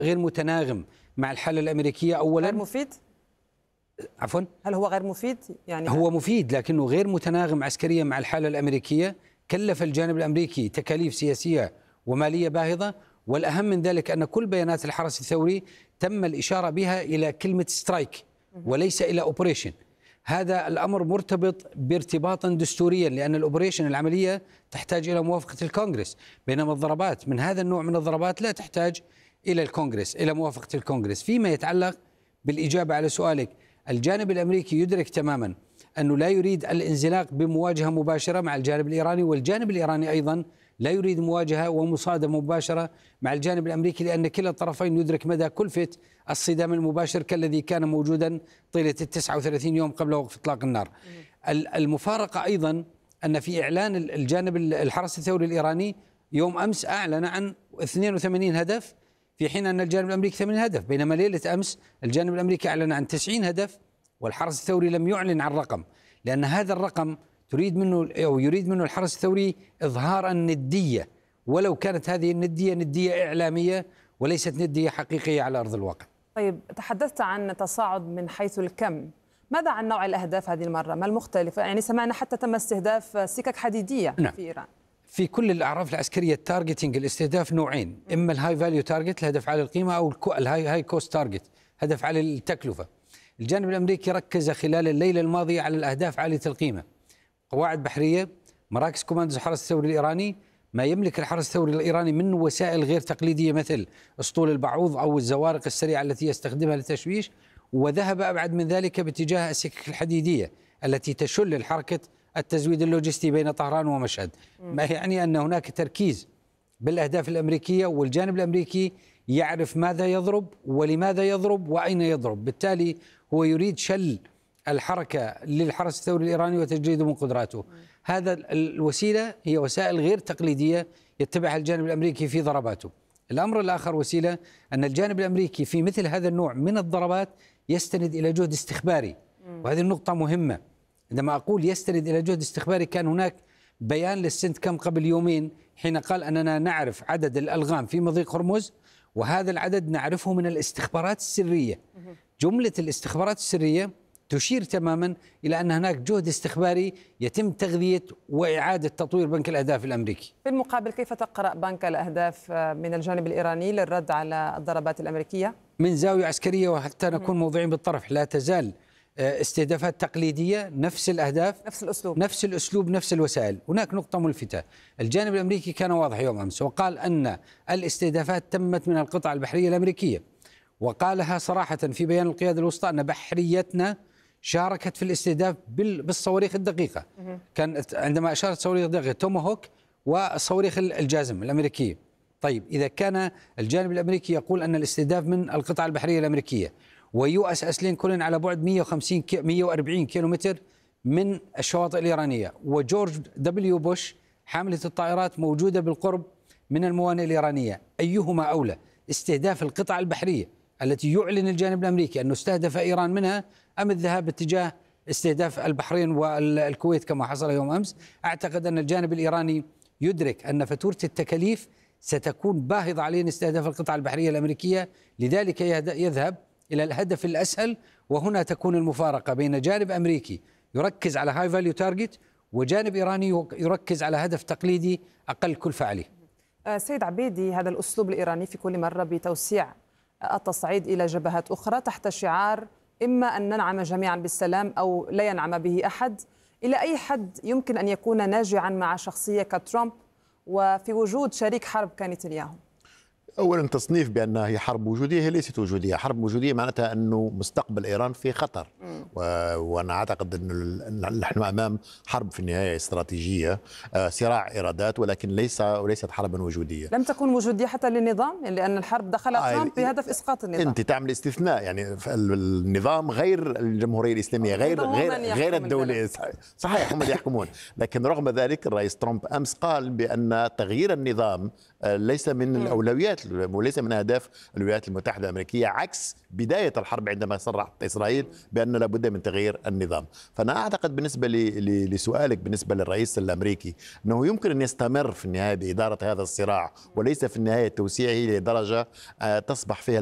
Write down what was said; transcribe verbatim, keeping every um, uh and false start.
غير متناغم مع الحالة الأمريكية أولا. غير مفيد؟ عفوا؟ هل هو غير مفيد؟ يعني هو مفيد لكنه غير متناغم عسكريا مع الحالة الأمريكية، كلف الجانب الأمريكي تكاليف سياسية ومالية باهظة، والأهم من ذلك أن كل بيانات الحرس الثوري تم الإشارة بها إلى كلمة سترايك وليس إلى أوبريشن. هذا الأمر مرتبط بارتباطا دستوريا، لأن الأوبريشن العملية تحتاج إلى موافقة الكونغرس، بينما الضربات من هذا النوع من الضربات لا تحتاج إلى الكونغرس، إلى موافقة الكونغرس. فيما يتعلق بالإجابة على سؤالك، الجانب الأمريكي يدرك تماما أنه لا يريد الانزلاق بمواجهة مباشرة مع الجانب الإيراني، والجانب الإيراني أيضا لا يريد مواجهة ومصادمة مباشرة مع الجانب الأمريكي، لأن كلا الطرفين يدرك مدى كلفة الصدام المباشر كالذي كان موجودا طيلة التسعة وثلاثين يوم قبل وقف إطلاق النار. المفارقة أيضا أن في إعلان الجانب الحرس الثوري الإيراني يوم أمس أعلن عن اثنين وثمانين هدف، في حين أن الجانب الأمريكي ثمانين هدف، بينما ليلة أمس الجانب الأمريكي أعلن عن تسعين هدف والحرس الثوري لم يعلن عن رقم، لأن هذا الرقم تريد منه أو يريد منه الحرس الثوري إظهار الندية، ولو كانت هذه الندية ندية إعلامية وليست ندية حقيقية على أرض الواقع. طيب، تحدثت عن تصاعد من حيث الكم، ماذا عن نوع الأهداف هذه المرة؟ ما المختلفة؟ يعني سمعنا حتى تم استهداف سكك حديدية نعم. في إيران. في كل الأعراف العسكرية التارجتنج الاستهداف نوعين، إما الهاي فاليو تارجت الهدف على القيمة، أو الهاي هاي كوست تارجت هدف على التكلفة. الجانب الأمريكي ركز خلال الليلة الماضية على الأهداف عالية القيمة، قواعد بحرية، مراكز كوماندوز الحرس الثوري الإيراني، ما يملك الحرس الثوري الإيراني من وسائل غير تقليدية مثل أسطول البعوض أو الزوارق السريعة التي يستخدمها للتشويش، وذهب أبعد من ذلك باتجاه السكك الحديدية التي تشل الحركة التزويد اللوجستي بين طهران ومشهد، ما يعني أن هناك تركيز بالأهداف الأمريكية، والجانب الأمريكي يعرف ماذا يضرب ولماذا يضرب وأين يضرب، بالتالي هو يريد شل الحركة للحرس الثوري الإيراني وتجريده من قدراته. هذا الوسيلة هي وسائل غير تقليدية يتبعها الجانب الأمريكي في ضرباته. الأمر الآخر وسيلة أن الجانب الأمريكي في مثل هذا النوع من الضربات يستند إلى جهد استخباري، وهذه النقطة مهمة. عندما أقول يستند إلى جهد استخباري، كان هناك بيان للسنتكم قبل يومين حين قال أننا نعرف عدد الألغام في مضيق هرمز، وهذا العدد نعرفه من الاستخبارات السرية. جملة الاستخبارات السرية تشير تماما إلى أن هناك جهد استخباري يتم تغذية وإعادة تطوير بنك الأهداف الأمريكي. في المقابل، كيف تقرأ بنك الأهداف من الجانب الإيراني للرد على الضربات الأمريكية؟ من زاوية عسكرية، وحتى نكون موضوعين بالطرف، لا تزال استهدافات تقليدية، نفس الأهداف، نفس الأسلوب نفس الأسلوب نفس الوسائل. هناك نقطة ملفتة، الجانب الأمريكي كان واضح يوم أمس وقال أن الاستهدافات تمت من القطع البحرية الأمريكية، وقالها صراحة في بيان القيادة الوسطى أن بحريتنا شاركت في الاستهداف بالصواريخ الدقيقة. كان عندما أشارت صواريخ دقيقة توماهوك والصواريخ الجازم الأمريكية. طيب، إذا كان الجانب الأمريكي يقول أن الاستهداف من القطع البحرية الأمريكية، ويو اس اس لينكولن على بعد مئة وخمسين مئة وأربعين كيلومتر من الشواطئ الإيرانية، وجورج دبليو بوش حاملة الطائرات موجودة بالقرب من الموانئ الإيرانية، أيهما أولى؟ استهداف القطع البحرية التي يعلن الجانب الأمريكي أنه استهدف إيران منها، أم الذهاب باتجاه استهداف البحرين والكويت كما حصل يوم أمس؟ أعتقد أن الجانب الإيراني يدرك أن فاتورة التكاليف ستكون باهظة عليه استهداف القطع البحرية الأمريكية، لذلك يذهب إلى الهدف الأسهل. وهنا تكون المفارقة بين جانب أمريكي يركز على هاي فاليو تارجت وجانب إيراني يركز على هدف تقليدي أقل كلفة عليه. سيد عبيدي، هذا الأسلوب الإيراني في كل مرة بتوسيع التصعيد إلى جبهات أخرى تحت شعار إما أن ننعم جميعا بالسلام أو لا ينعم به أحد، إلى أي حد يمكن أن يكون ناجعا مع شخصية كترامب وفي وجود شريك حرب كنتنياهو؟ أولا، تصنيف بأنها هي حرب وجودية، هي ليست وجودية. حرب وجودية معناتها أنه مستقبل إيران في خطر، و... وأنا أعتقد أنه نحن أمام حرب في النهاية استراتيجية، آه صراع إيرادات، ولكن ليس وليست حربا وجودية. لم تكن وجودية حتى للنظام، لأن الحرب دخل آه ترامب بهدف إسقاط النظام. أنت تعمل استثناء، يعني النظام غير الجمهورية الإسلامية، غير غير غير الدولة، صحيح هم اللي يحكمون. لكن رغم ذلك الرئيس ترامب أمس قال بأن تغيير النظام ليس من الأولويات الولايات وليس من أهداف الولايات المتحدة الأمريكية، عكس بداية الحرب عندما صرحت إسرائيل بأن لابد من تغيير النظام. فأنا أعتقد بالنسبة لسؤالك بالنسبة للرئيس الأمريكي أنه يمكن أن يستمر في النهاية بإدارة هذا الصراع، وليس في النهاية توسيعه لدرجة تصبح فيها